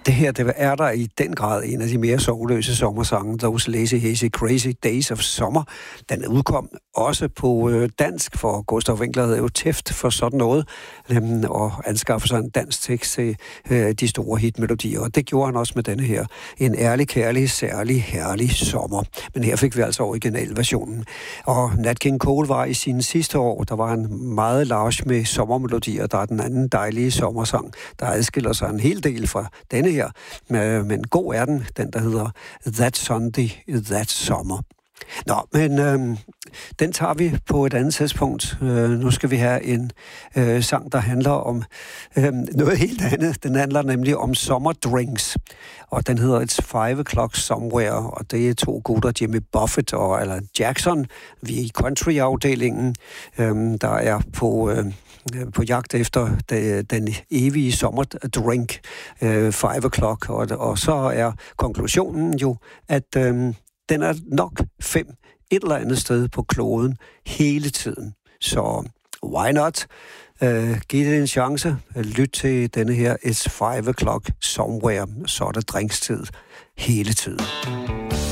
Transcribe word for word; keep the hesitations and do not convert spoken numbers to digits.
Det her, det er der i den grad en af de mere sorgløse sommersange, Those Lazy Hazy Crazy Days of Summer. Den udkom også på øh, dansk, for Gustav Winckler havde jo tæft for sådan noget, øh, og anskaffede sig en dansk tekst til øh, de store hitmelodier, og det gjorde han også med denne her. En ærlig, kærlig, særlig, herlig sommer. Men her fik vi altså originalversionen. Og Nat King Cole var i sine sidste år, der var en meget large med sommermelodier, der er den anden dejlige sommersang, der adskiller sig en hel del fra denne her, men god er den, den der hedder That Sunday, That Summer. Nå, men øh, den tager vi på et andet tidspunkt. Øh, nu skal vi have en øh, sang, der handler om øh, noget helt andet. Den handler nemlig om sommerdrinks, og den hedder It's Five O'Clock Somewhere, og det er to gutter, Jimmy Buffett og Alan Jackson, vi er i country-afdelingen, øh, der er på... Øh, på jagt efter de, den evige sommerdrink, øh, five o'clock, og, og så er konklusionen jo, at øh, den er nok fem et eller andet sted på kloden hele tiden. Så why not? Øh, giv det en chance. Lyt til denne her It's Five O'Clock Somewhere, så er der drinkstid hele tiden.